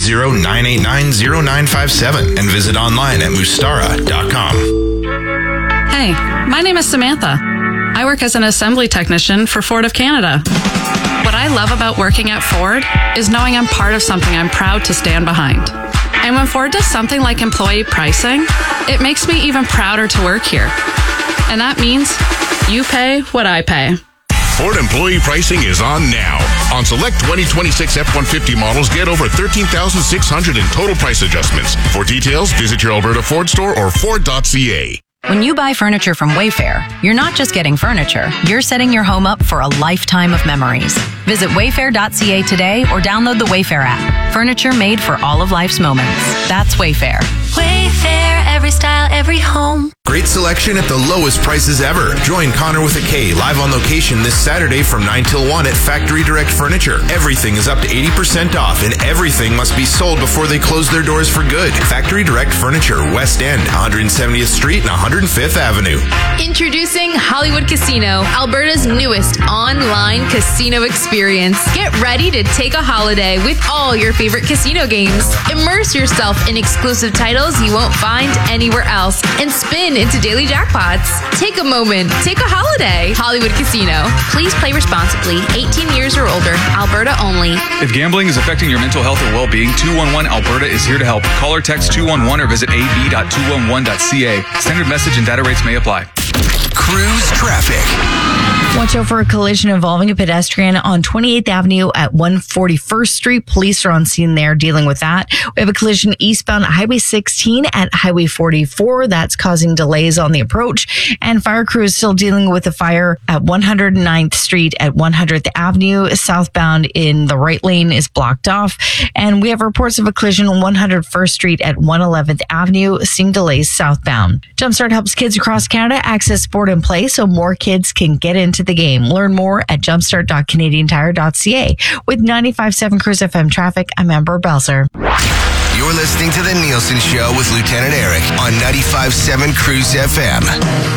880-989-0957 and visit online at mustara.com. Hey, my name is Samantha. I work as an assembly technician for Ford of Canada. What I love about working at Ford is knowing I'm part of something I'm proud to stand behind. And when Ford does something like employee pricing, it makes me even prouder to work here. And that means you pay what I pay. Ford employee pricing is on now. On select 2026 F-150 models, get over $13,600 in total price adjustments. For details, visit your Alberta Ford store or Ford.ca. When you buy furniture from Wayfair, you're not just getting furniture, you're setting your home up for a lifetime of memories. Visit wayfair.ca today or download the Wayfair app. Furniture made for all of life's moments. That's Wayfair. Wayfair, every style, every home. Great selection at the lowest prices ever. Join Connor with a K live on location this Saturday from 9 till 1 at Factory Direct Furniture. Everything is up to 80% off and everything must be sold before they close their doors for good. Factory Direct Furniture, West End, 170th Street and 105th Avenue. Introducing Hollywood Casino, Alberta's newest online casino experience. Get ready to take a holiday with all your favorite casino games. Immerse yourself in exclusive titles you won't find anywhere else and spin into daily jackpots. Take a moment. Take a holiday. Hollywood Casino. Please play responsibly. 18 years or older. Alberta only. If gambling is affecting your mental health or well-being, 211 Alberta is here to help. Call or text 211 or visit ab.211.ca. Standard message and data rates may apply. Cruise traffic. Watch out for a collision involving a pedestrian on 28th Avenue at 141st Street. Police are on scene there dealing with that. We have a collision eastbound at Highway 16 at Highway 44. That's causing delays on the approach. And fire crew is still dealing with a fire at 109th Street at 100th Avenue. Southbound in the right lane is blocked off. And we have reports of a collision on 101st Street at 111th Avenue, seeing delays southbound. Jumpstart helps kids across Canada access sport and play so more kids can get into the game. Learn more at jumpstart.canadiantire.ca. With 95.7 Cruise FM traffic, I'm Amber Belzer. You're listening to The Nielsen Show with Lieutenant Eric on 95.7 Cruise FM.